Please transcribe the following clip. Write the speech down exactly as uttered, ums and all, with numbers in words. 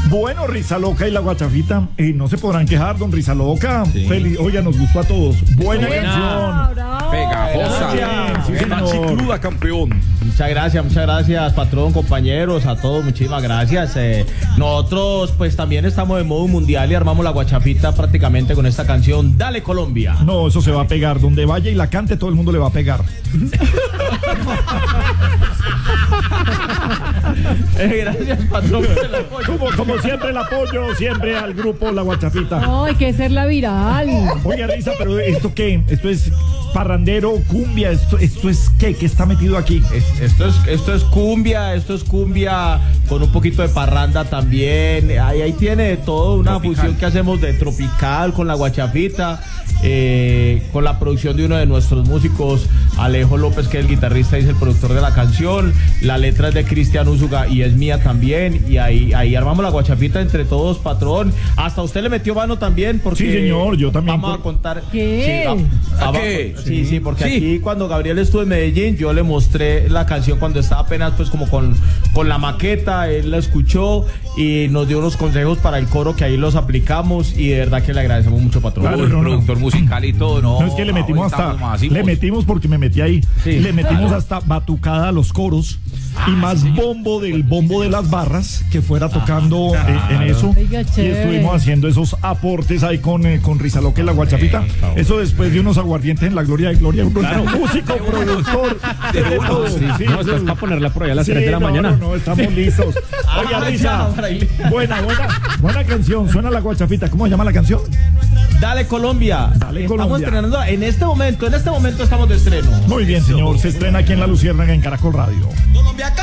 Bueno, Risa Loca y la Guachafita, eh, no se podrán quejar, don Risa Loca. Sí. Feliz, oye, nos gustó a todos. Buena Buena. canción. Bravo. Pegajosa. Bien, sí, Una señor. chicluda, campeón. Muchas gracias, muchas gracias, patrón, compañeros, a todos, muchísimas gracias. Eh, nosotros, pues también estamos de modo mundial y armamos la Guachafita prácticamente con esta canción, Dale Colombia. No, eso se va a pegar. Donde vaya y la cante, todo el mundo le va a pegar. Eh, gracias, patrón, por el apoyo. Como, como siempre, el apoyo, siempre al grupo La Guachafita. No, hay que ser la viral. Oye, Risa, pero ¿esto qué? ¿Esto es parrandero, cumbia? ¿Esto, esto es qué? ¿Qué está metido aquí? Es- Esto es, esto es cumbia, esto es cumbia con un poquito de parranda también. Ahí, ahí tiene de todo, una Tropical. fusión que hacemos de tropical con la Guachafita, eh, con la producción de uno de nuestros músicos, Alejo López, que es el guitarrista y es el productor de la canción. La letra es de Cristian Úsuga y es mía también. Y ahí, ahí armamos la Guachafita entre todos, patrón. Hasta usted le metió mano también, porque Sí, señor, yo también. Vamos a contar. ¿Qué? Sí, va- ¿A va- qué? Sí, sí, porque Sí. aquí cuando Gabriel estuvo en Medellín, yo le mostré la canción cuando estaba apenas pues como con, con la maqueta, él la escuchó y nos dio unos consejos para el coro que ahí los aplicamos y de verdad que le agradecemos mucho, patrón. Claro, Uy, no, no. productor musical y todo, no. No, es que le metimos hoy hasta, estamos masivos. le metimos porque me metí ahí, Sí. le metimos hasta batucada a los coros y más bombo del bombo de las barras que fuera tocando eh, en eso. Oiga, Y chévere. estuvimos haciendo esos aportes ahí con, eh, con Risa Loca y la Guachafita. Eso después de unos aguardientes en la gloria de gloria. Uno Claro. músico, productor, De de uno, todo. sí. Sí, No, esto es sí. para ponerla por ahí a las Sí, tres de la no, mañana. No, no, estamos listos. Oye, Ah, Risa, ya, fraile. buena, buena, buena canción. Suena la Guachafita. ¿Cómo se llama la canción? Dale Colombia. Dale, Estamos Colombia. estrenando en este momento, en este momento estamos de estreno. Muy bien, señor. Se estrena aquí en La Luciérnaga en Caracol Radio.